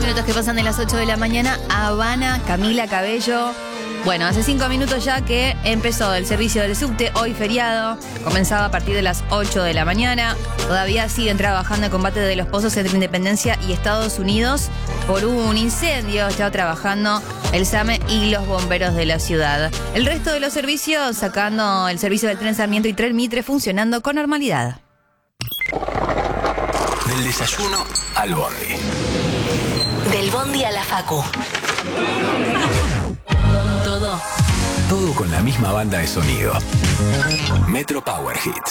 minutos que pasan de las 8 de la mañana. Habana, Camila Cabello. Bueno, hace 5 minutos ya que empezó el servicio del subte, hoy feriado. Comenzaba a partir de las 8 de la mañana. Todavía siguen trabajando en combate de los pozos entre Independencia y Estados Unidos por un incendio. Estaba trabajando el SAME y los bomberos de la ciudad. El resto de los servicios, sacando el servicio del Tren Sarmiento y Tren Mitre, funcionando con normalidad. Del desayuno al bondi. Del bondi a la facu. Todo con la misma banda de sonido. Metro Power Hits.